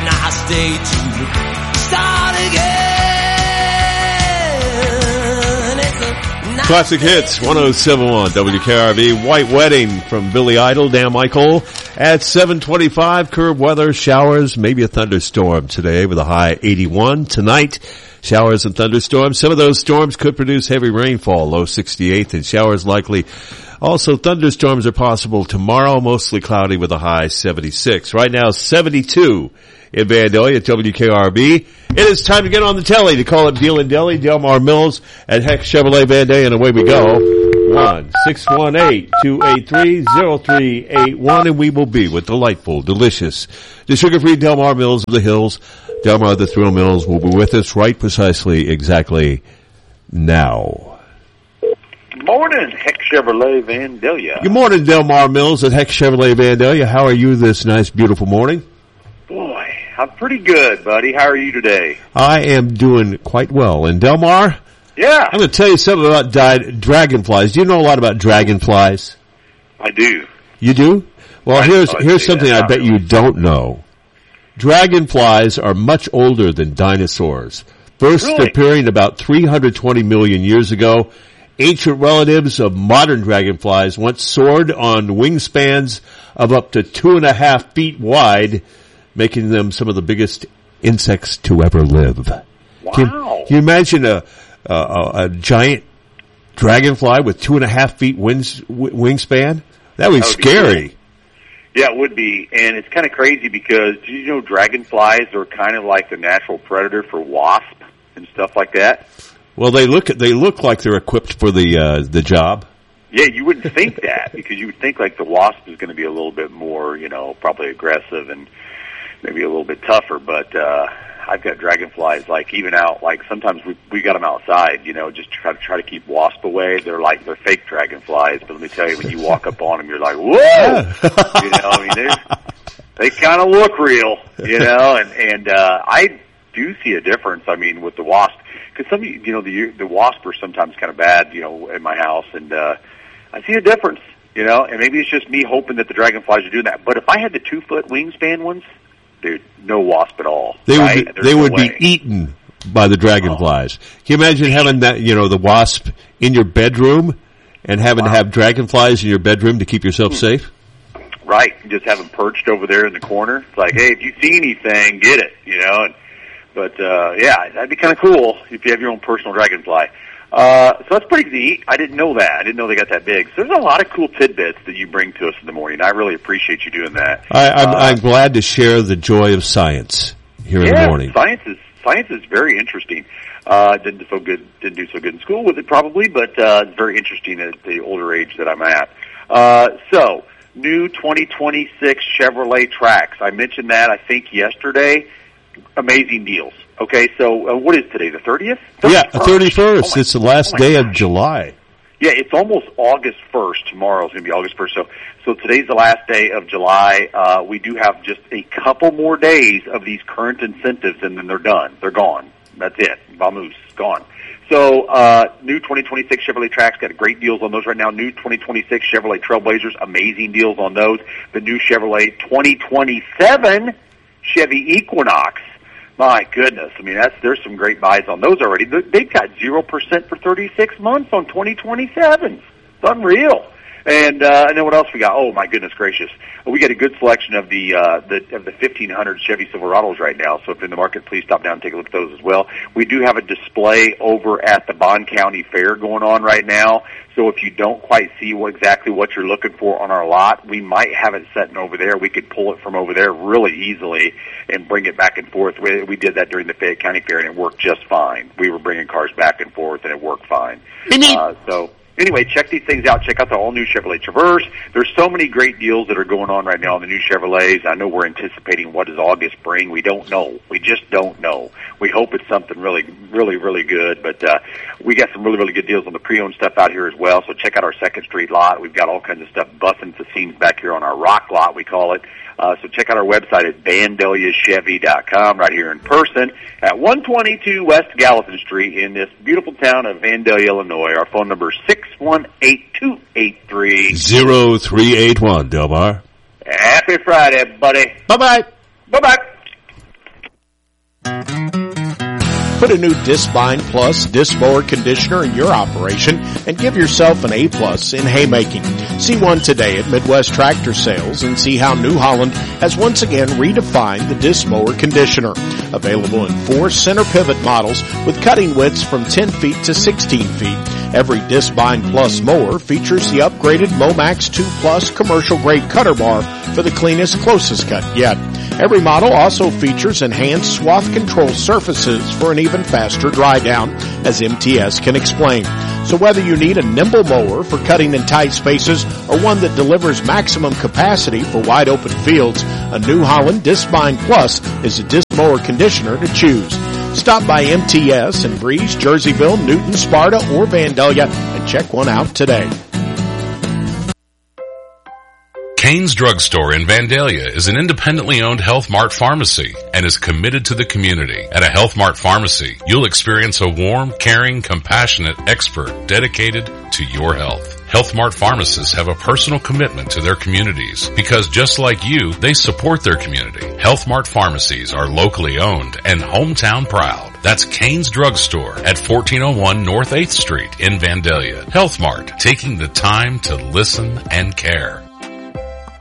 nice day to start again. It's a nice Classic Hits, 107.1 WKRV. White Wedding from Billy Idol, Dan Michael. At 7:25, curb weather, showers, maybe a thunderstorm today with a high 81. Tonight, showers and thunderstorms. Some of those storms could produce heavy rainfall, low 68, and showers likely. Also, thunderstorms are possible tomorrow, mostly cloudy with a high 76. Right now, 72 in Vandalia at WKRB. It is time to get on the telly to call it Deal and Deli, Delmar Mills at Heck Chevrolet Vandalia, and away we go. 1-618-283-0381, and we will be with delightful, delicious, the sugar-free Delmar Mills of the Hills. Delmar the Thrill Mills will be with us right precisely exactly now. Morning, Heck Chevrolet Vandalia. Good morning, Delmar Mills at Heck Chevrolet Vandalia. How are you this nice, beautiful morning? Boy, I'm pretty good, buddy. How are you today? I am doing quite well. And Delmar? Yeah. I'm going to tell you something about dragonflies. Do you know a lot about dragonflies? I do. You do? Well, here's something I bet you don't know. Dragonflies are much older than dinosaurs. First appearing about 320 million years ago. Ancient relatives of modern dragonflies once soared on wingspans of up to 2.5 feet wide, making them some of the biggest insects to ever live. Wow. Can you imagine a giant dragonfly with 2.5 feet wingspan? That would be scary. Cool. Yeah, it would be. And it's kind of crazy because, do you know dragonflies are kind of like the natural predator for wasp and stuff like that? Well, they look like they're equipped for the job. Yeah, you wouldn't think that because you would think like the wasp is going to be a little bit more, probably aggressive and maybe a little bit tougher. But I've got dragonflies like even out like sometimes we got them outside, just try to keep wasp away. They're fake dragonflies, but let me tell you, when you walk up on them, you're like, whoa, they kind of look real, and I do see a difference. I mean, with the wasp. Because some, the wasps are sometimes kind of bad, in my house, and I see a difference, and maybe it's just me hoping that the dragonflies are doing that. But if I had the 2-foot wingspan ones, dude, no wasp at all. They would be eaten by the dragonflies. Can you imagine having that, the wasp in your bedroom and having to have dragonflies in your bedroom to keep yourself safe? Right, just have them perched over there in the corner. It's like, hey, if you see anything, get it, But, that'd be kind of cool if you have your own personal dragonfly. So that's pretty neat. I didn't know that. I didn't know they got that big. So there's a lot of cool tidbits that you bring to us in the morning. I really appreciate you doing that. I'm glad to share the joy of science here in the morning. Science is very interesting. Didn't do so good in school with it probably, but it's very interesting at the older age that I'm at. So new 2026 Chevrolet Trax. I mentioned that I think yesterday. Amazing deals. Okay, so what is today, the 30th? 31st. Yeah, 31st. It's the last day of July. Yeah, it's almost August 1st. Tomorrow's going to be August 1st. So today's the last day of July. We do have just a couple more days of these current incentives, and then they're done. They're gone. That's it. Vamoose, gone. So new 2026 Chevrolet Trax, got great deals on those right now. New 2026 Chevrolet Trailblazers, amazing deals on those. The new Chevrolet 2027 Chevy Equinox. My goodness. I mean, there's some great buys on those already. They've got 0% for 36 months on 2027s. It's unreal. And then what else we got? Oh, my goodness gracious. We got a good selection of the 1500 Chevy Silverados right now. So if in the market, please stop down and take a look at those as well. We do have a display over at the Bond County Fair going on right now. So if you don't quite see exactly what you're looking for on our lot, we might have it sitting over there. We could pull it from over there really easily and bring it back and forth. We did that during the Fayette County Fair, and it worked just fine. We were bringing cars back and forth, and it worked fine. Anyway, check these things out. Check out the all-new Chevrolet Traverse. There's so many great deals that are going on right now on the new Chevrolets. I know we're anticipating what does August bring. We don't know. We just don't know. We hope it's something really, really, really good. But we got some really, really good deals on the pre-owned stuff out here as well. So check out our 2nd Street lot. We've got all kinds of stuff busting the seams back here on our rock lot, we call it. So check out our website at VandaliaChevy.com right here in person at 122 West Gallatin Street in this beautiful town of Vandalia, Illinois. Our phone number is 618-283-0381, Delmar. Happy Friday, buddy. Bye-bye. Bye-bye. Put a new Discbind Plus disc mower conditioner in your operation and give yourself an A+ in haymaking. See one today at Midwest Tractor Sales and see how New Holland has once again redefined the disc mower conditioner. Available in 4 center pivot models with cutting widths from 10 feet to 16 feet. Every Discbind Plus mower features the upgraded Momax 2 Plus commercial grade cutter bar for the cleanest, closest cut yet. Every model also features enhanced swath control surfaces for an even faster dry down, as MTS can explain. So whether you need a nimble mower for cutting in tight spaces or one that delivers maximum capacity for wide open fields, a New Holland Discbind Plus is a disc mower conditioner to choose. Stop by MTS in Breeze, Jerseyville, Newton, Sparta, or Vandalia and check one out today. Kane's Drug Store in Vandalia is an independently owned Health Mart pharmacy and is committed to the community. At a Health Mart pharmacy, you'll experience a warm, caring, compassionate expert dedicated to your health. Health Mart pharmacists have a personal commitment to their communities because just like you, they support their community. Health Mart pharmacies are locally owned and hometown proud. That's Kane's Drug Store at 1401 North 8th Street in Vandalia. Health Mart, taking the time to listen and care.